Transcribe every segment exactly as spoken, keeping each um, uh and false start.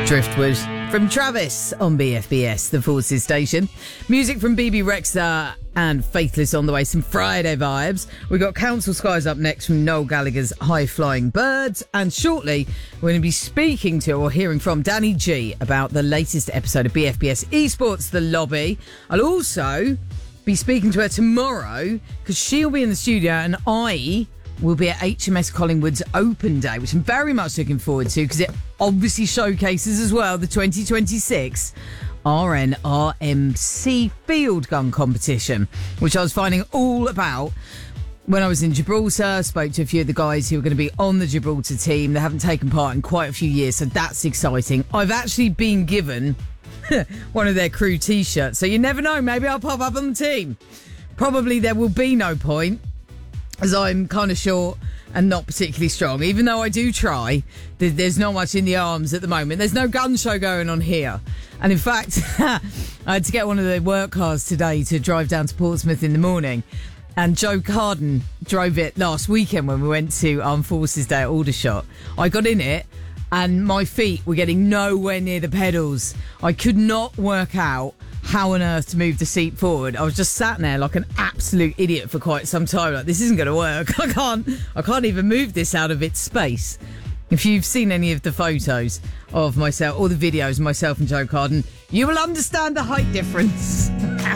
Driftwood from Travis on B F B S, the Forces station. Music from B B Rexha and Faithless on the way. Some Friday vibes. We've got Council Skies up next from Noel Gallagher's High Flying Birds. And shortly, we're going to be speaking to or hearing from Danny G about the latest episode of B F B S Esports, The Lobby. I'll also be speaking to her tomorrow because she'll be in the studio and I will be at H M S Collingwood's Open Day, which I'm very much looking forward to because it obviously showcases as well the twenty twenty-six R N R M C field gun competition, which I was finding all about when I was in Gibraltar. Spoke to a few of the guys who are going to be on the Gibraltar team. They haven't taken part in quite a few years, so that's exciting. I've actually been given one of their crew T-shirts, so you never know, maybe I'll pop up on the team. Probably there will be no point, as I'm kind of short and not particularly strong. Even though I do try, there's not much in the arms at the moment. There's no gun show going on here. And in fact, I had to get one of the work cars today to drive down to Portsmouth in the morning. And Joe Carden drove it last weekend when we went to Armed Forces Day at Aldershot. I got in it and my feet were getting nowhere near the pedals. I could not work out how on earth to move the seat forward. I was just sat there like an absolute idiot for quite some time. Like, this isn't going to work. I can't, I can't even move this out of its space. If you've seen any of the photos of myself or the videos of myself and Joe Carden, you will understand the height difference.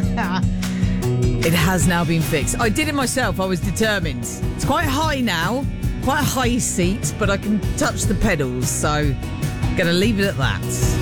It has now been fixed. I did it myself. I was determined. It's quite high now, quite a high seat, but I can touch the pedals. So, going to leave it at that.